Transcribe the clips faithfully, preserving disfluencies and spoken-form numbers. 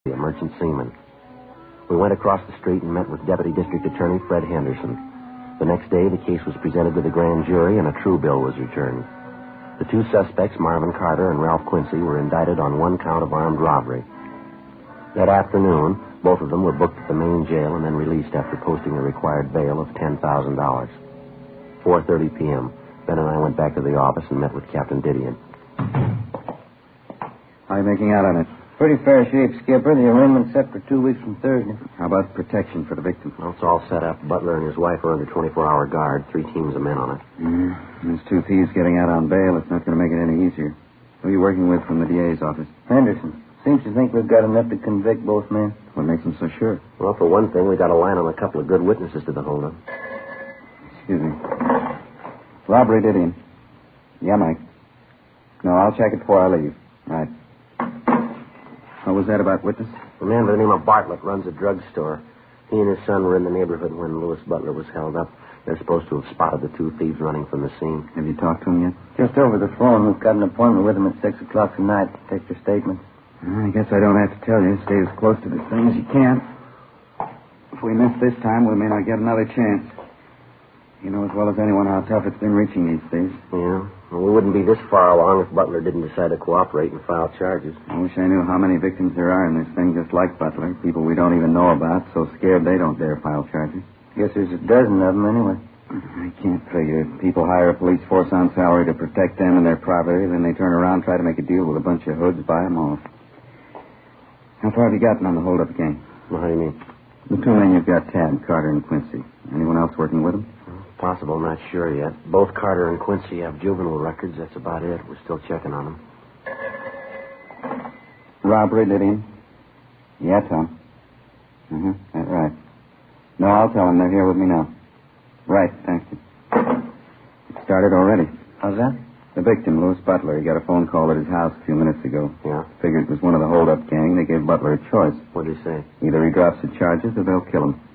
a merchant seaman. We went across the street and met with Deputy District Attorney Fred Henderson. The next day, the case was presented to the grand jury and a true bill was returned. The two suspects, Marvin Carter and Ralph Quincy, were indicted on one count of armed robbery. That afternoon, both of them were booked at the main jail and then released after posting a required bail of ten thousand dollars. four thirty p.m., Ben and I went back to the office and met with Captain Didion. How are you making out on it? Pretty fair shape, Skipper. The arraignment's set for two weeks from Thursday. How about protection for the victim? Well, it's all set up. Butler and his wife are under twenty-four hour guard. Three teams of men on it. Mm, there's two thieves getting out on bail. It's not going to make it any easier. Who are you working with from the D A's office? Henderson. Seems to think we've got enough to convict both men. What makes him so sure? Well, for one thing, we got a line on a couple of good witnesses to the holdup. Excuse me. Robbery, Didion. Yeah, Mike. No, I'll check it before I leave. Right. What was that about witness? A man by the name of Bartlett runs a drugstore. He and his son were in the neighborhood when Louis Butler was held up. They're supposed to have spotted the two thieves running from the scene. Have you talked to him yet? Just over the phone. We've got an appointment with him at six o'clock tonight to take their statements. I guess I don't have to tell you. Stay as close to this thing as you can. If we miss this time, we may not get another chance. You know as well as anyone how tough it's been reaching these days. Yeah. Well, we wouldn't be this far along if Butler didn't decide to cooperate and file charges. I wish I knew how many victims there are in this thing just like Butler. People we don't even know about, so scared they don't dare file charges. Guess there's a dozen of them anyway. I can't figure. People hire a police force on salary to protect them and their property, then they turn around and try to make a deal with a bunch of hoods, buy them off. How far have you gotten on the hold-up gang? Well, how do you mean? The two men you've got tabbed, Carter and Quincy. Anyone else working with them? Possible, not sure yet. Both Carter and Quincy have juvenile records. That's about it. We're still checking on them. Robbery, Didion? Yeah, Tom. Mm-hmm, that's right. No, I'll tell them. They're here with me now. Right, thank you. It started already. How's that? The victim, Louis Butler, he got a phone call at his house a few minutes ago. Yeah? Figured it was one of the hold-up gang. They gave Butler a choice. What'd he say? Either he drops the charges or they'll kill him.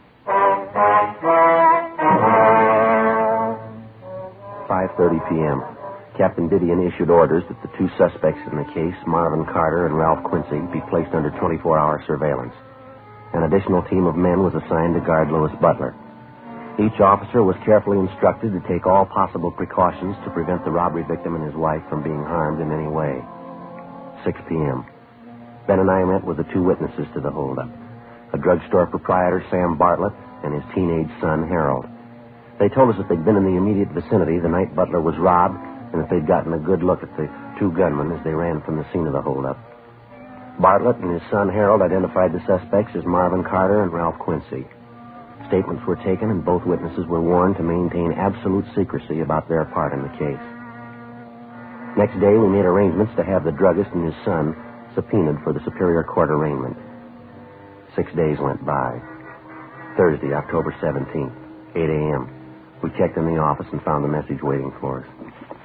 five thirty p.m. Captain Didion issued orders that the two suspects in the case, Marvin Carter and Ralph Quincy, be placed under twenty-four hour surveillance. An additional team of men was assigned to guard Louis Butler. Each officer was carefully instructed to take all possible precautions to prevent the robbery victim and his wife from being harmed in any way. six p.m. Ben and I met with the two witnesses to the holdup, a drugstore proprietor, Sam Bartlett, and his teenage son, Harold. They told us that they'd been in the immediate vicinity the night Butler was robbed and that they'd gotten a good look at the two gunmen as they ran from the scene of the holdup. Bartlett and his son, Harold, identified the suspects as Marvin Carter and Ralph Quincy. Statements were taken and both witnesses were warned to maintain absolute secrecy about their part in the case. Next day, we made arrangements to have the druggist and his son subpoenaed for the Superior Court arraignment. Six days went by. Thursday, October seventeenth, eight a.m. We checked in the office and found a message waiting for us.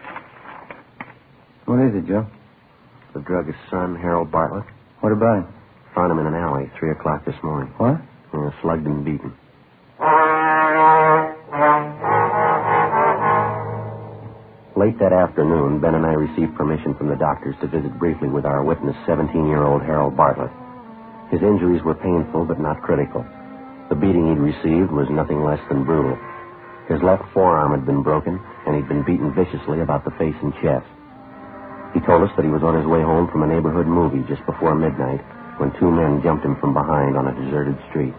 What is it, Joe? The druggist's son, Harold Bartlett. What about him? Found him in an alley, three o'clock this morning. What? Yeah, slugged and beaten. Late that afternoon, Ben and I received permission from the doctors to visit briefly with our witness, seventeen-year-old Harold Bartlett. His injuries were painful but not critical. The beating he'd received was nothing less than brutal. His left forearm had been broken, and he'd been beaten viciously about the face and chest. He told us that he was on his way home from a neighborhood movie just before midnight when two men jumped him from behind on a deserted street.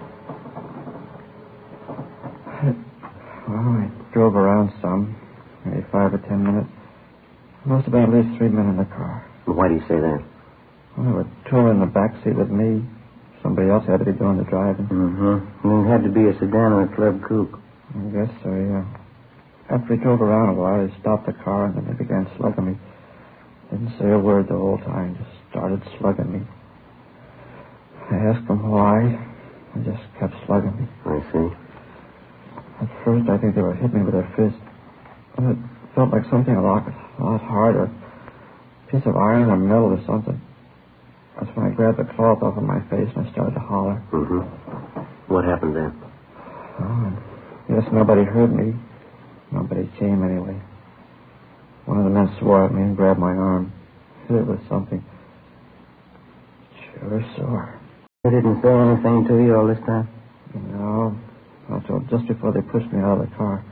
Well, I drove around some, maybe five or ten minutes. There must have been at least three men in the car. Why do you say that? Well, there were two in the back seat with me. Somebody else had to be doing the driving. Mm-hmm. And it had to be a sedan or a club coupe. I guess so, yeah. After we drove around a while, they stopped the car and then they began slugging me. Didn't say a word the whole time, just started slugging me. I asked them why. They just kept slugging me. I see. At first, I think they were hitting me with their fists. And it felt like something a lot, a lot harder. A piece of iron or metal or something. That's when I grabbed the cloth off of my face and I started to holler. Mm-hmm. What happened then? Oh, I guess nobody heard me. Nobody came anyway. One of the men swore at me and grabbed my arm. Hit it with something. Sure sore. They didn't say anything to you all this time? No. Until just before they pushed me out of the car.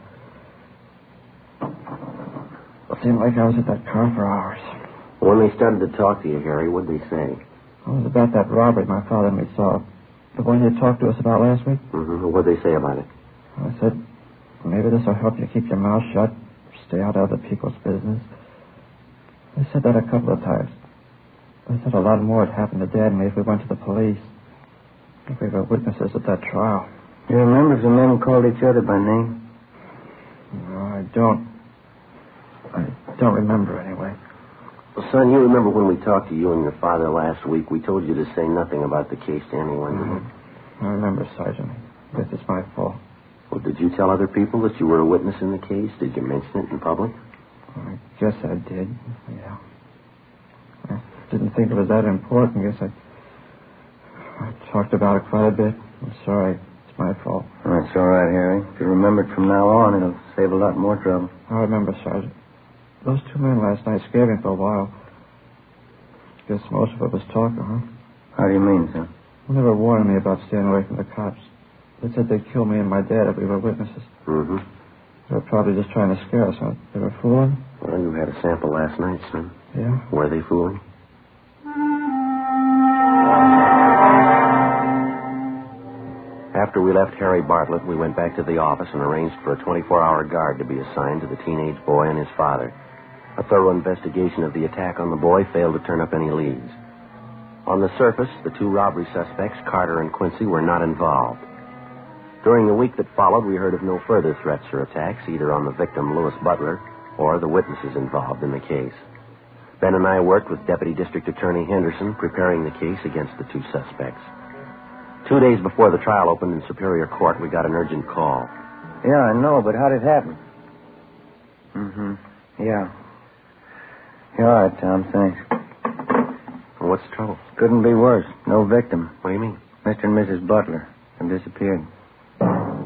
It seemed like I was at that car for hours. When they started to talk to you, Harry, what'd they say? It was about that robbery my father and me saw. The one you talked to us about last week? Mm-hmm. What'd they say about it? I said, maybe this will help you keep your mouth shut, stay out of other people's business. They said that a couple of times. They said a lot more had happened to Dad and me if we went to the police. If we were witnesses at that trial. You remember if the men called each other by name? No, I don't. I don't remember anyway. Well, son, you remember when we talked to you and your father last week, we told you to say nothing about the case to anyone, didn't you? I remember, Sergeant. I guess it's my fault. Well, did you tell other people that you were a witness in the case? Did you mention it in public? I guess I did, yeah. I didn't think it was that important. I guess I, I talked about it quite a bit. I'm sorry. It's my fault. That's all right, Harry. If you remember it from now on, it'll save a lot more trouble. I remember, Sergeant. Those two men last night scared me for a while. Guess most of it was talking, huh? How do you mean, son? They never warned me about staying away from the cops. They said they'd kill me and my dad if we were witnesses. Mm-hmm. They were probably just trying to scare us, huh? They were fooling? Well, you had a sample last night, son. Yeah? Were they fooling? After we left Harry Bartlett, we went back to the office and arranged for a twenty-four hour guard to be assigned to the teenage boy and his father. A thorough investigation of the attack on the boy failed to turn up any leads. On the surface, the two robbery suspects, Carter and Quincy, were not involved. During the week that followed, we heard of no further threats or attacks, either on the victim, Louis Butler, or the witnesses involved in the case. Ben and I worked with Deputy District Attorney Henderson, preparing the case against the two suspects. Two days before the trial opened in Superior Court, we got an urgent call. Yeah, I know, but how did it happen? Mm-hmm. Yeah. Yeah, all right, Tom, thanks. Well, what's the trouble? Couldn't be worse. No victim. What do you mean? Mister and Missus Butler have disappeared.